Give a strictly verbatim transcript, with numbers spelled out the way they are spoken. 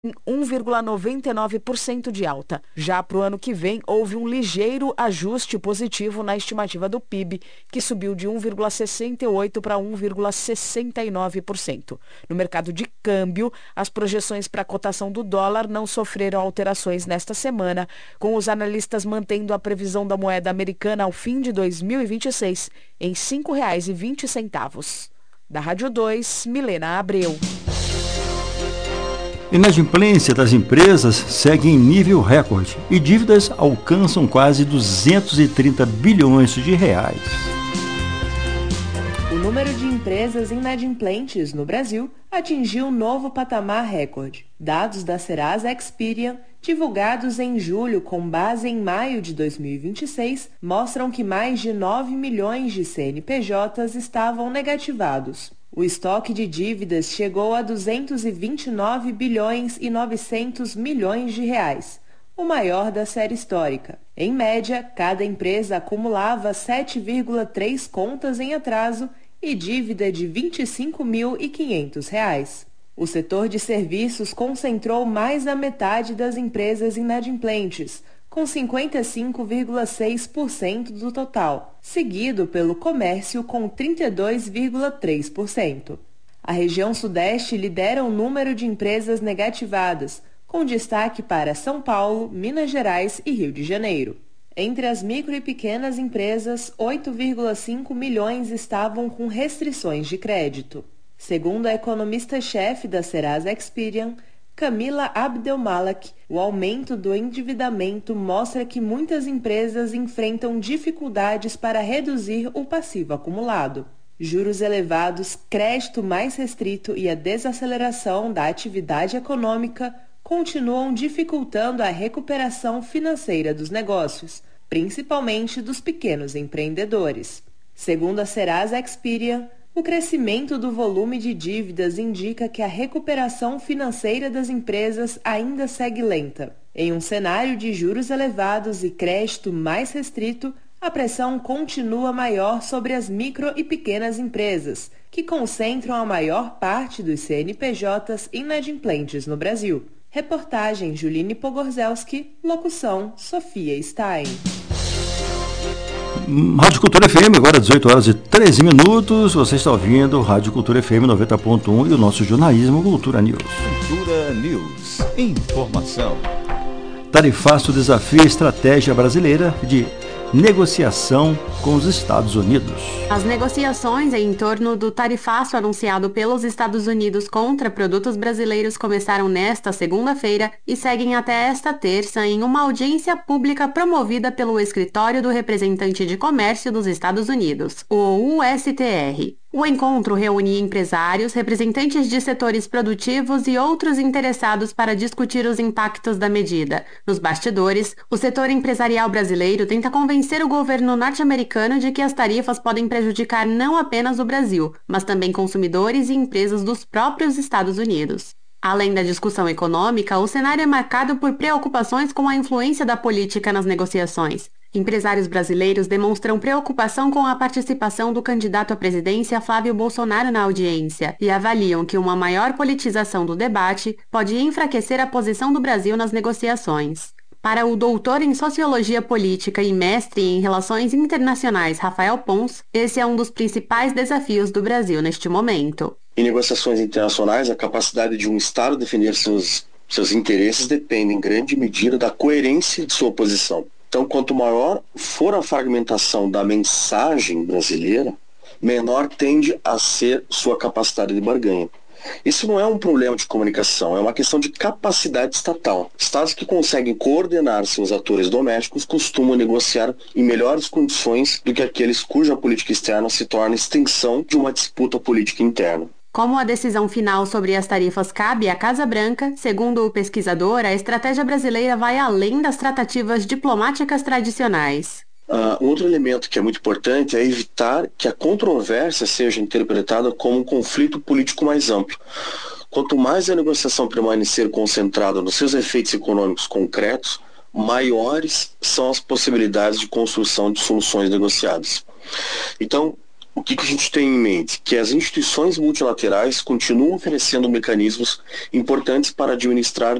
um vírgula noventa e nove por cento de alta. Já para o ano que vem, houve um ligeiro ajuste positivo na estimativa do P I B, que subiu de um vírgula sessenta e oito por cento para um vírgula sessenta e nove por cento. No mercado de câmbio, as projeções para a cotação do dólar não sofreram alterações nesta semana, com os analistas mantendo a previsão da moeda americana ao fim de dois mil e vinte e seis em cinco reais e vinte centavos. Da Rádio dois, Milena Abreu. Inadimplência das empresas segue em nível recorde e dívidas alcançam quase duzentos e trinta bilhões de reais. O número de empresas inadimplentes no Brasil atingiu um novo patamar recorde. Dados da Serasa Experian, divulgados em julho com base em maio de dois mil e vinte e seis, mostram que mais de nove milhões de C N P Js estavam negativados. O estoque de dívidas chegou a duzentos e vinte e nove bilhões e novecentos milhões de reais, o maior da série histórica. Em média, cada empresa acumulava sete vírgula três contas em atraso e dívida de vinte e cinco mil e quinhentos reais. O setor de serviços concentrou mais da metade das empresas inadimplentes, com cinquenta e cinco vírgula seis por cento do total, seguido pelo comércio com trinta e dois vírgula três por cento. A região Sudeste lidera o número de empresas negativadas, com destaque para São Paulo, Minas Gerais e Rio de Janeiro. Entre as micro e pequenas empresas, oito vírgula cinco milhões estavam com restrições de crédito. Segundo a economista-chefe da Serasa Experian, Camila Abdelmalak, o aumento do endividamento mostra que muitas empresas enfrentam dificuldades para reduzir o passivo acumulado. Juros elevados, crédito mais restrito e a desaceleração da atividade econômica continuam dificultando a recuperação financeira dos negócios, principalmente dos pequenos empreendedores. Segundo a Serasa Experian, o crescimento do volume de dívidas indica que a recuperação financeira das empresas ainda segue lenta. Em um cenário de juros elevados e crédito mais restrito, a pressão continua maior sobre as micro e pequenas empresas, que concentram a maior parte dos C N P Js inadimplentes no Brasil. Reportagem Juline Pogorzelski, locução Sofia Stein. Rádio Cultura F M, agora dezoito horas e treze minutos. Você está ouvindo Rádio Cultura F M noventa ponto um e o nosso jornalismo Cultura News. Cultura News. Informação. Tarifaço desafia a estratégia brasileira de negociação com os Estados Unidos. As negociações em torno do tarifaço anunciado pelos Estados Unidos contra produtos brasileiros começaram nesta segunda-feira e seguem até esta terça em uma audiência pública promovida pelo Escritório do Representante de Comércio dos Estados Unidos, o U S T R. O encontro reúne empresários, representantes de setores produtivos e outros interessados para discutir os impactos da medida. Nos bastidores, o setor empresarial brasileiro tenta convencer o governo norte-americano de que as tarifas podem prejudicar não apenas o Brasil, mas também consumidores e empresas dos próprios Estados Unidos. Além da discussão econômica, o cenário é marcado por preocupações com a influência da política nas negociações. Empresários brasileiros demonstram preocupação com a participação do candidato à presidência Flávio Bolsonaro na audiência e avaliam que uma maior politização do debate pode enfraquecer a posição do Brasil nas negociações. Para o doutor em Sociologia Política e mestre em Relações Internacionais Rafael Pons, esse é um dos principais desafios do Brasil neste momento. Em negociações internacionais, a capacidade de um Estado defender seus, seus interesses depende em grande medida da coerência de sua posição. Então, quanto maior for a fragmentação da mensagem brasileira, menor tende a ser sua capacidade de barganha. Isso não é um problema de comunicação, é uma questão de capacidade estatal. Estados que conseguem coordenar seus atores domésticos costumam negociar em melhores condições do que aqueles cuja política externa se torna extensão de uma disputa política interna. Como a decisão final sobre as tarifas cabe à Casa Branca, segundo o pesquisador, a estratégia brasileira vai além das tratativas diplomáticas tradicionais. Uh, outro elemento que é muito importante é evitar que a controvérsia seja interpretada como um conflito político mais amplo. Quanto mais a negociação permanecer concentrada nos seus efeitos econômicos concretos, maiores são as possibilidades de construção de soluções negociadas. Então, O que, que a gente tem em mente? Que as instituições multilaterais continuam oferecendo mecanismos importantes para administrar